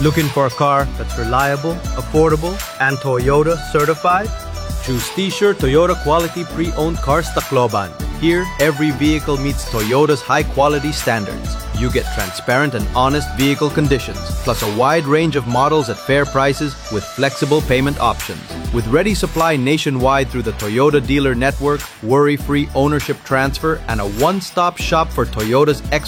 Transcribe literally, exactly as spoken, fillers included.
Looking for a car that's reliable, affordable, and Toyota certified? Choose T-Shirt Toyota Quality Pre-Owned Cars Tacloban. Here, every vehicle meets Toyota's high-quality standards. You get transparent and honest vehicle conditions, plus a wide range of models at fair prices with flexible payment options. With ready supply nationwide through the Toyota dealer network, worry-free ownership transfer, and a one-stop shop for Toyota's